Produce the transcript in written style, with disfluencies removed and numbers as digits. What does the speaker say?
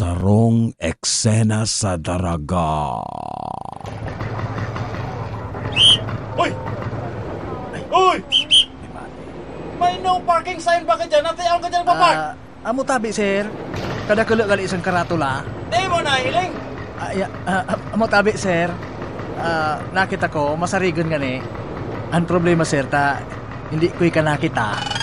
sarong eksena sa daraga. Uy! Uy! May no parking sign ba ka dyan? Natiyaw ka dyan papark? Amo tabi, sir. Kada kulo gali isang karatula. Di mo na hiling? Amo tabi, sir. Nakita ko, masarigon gani. Ang problema, sir, hindi ko'y ka nakita.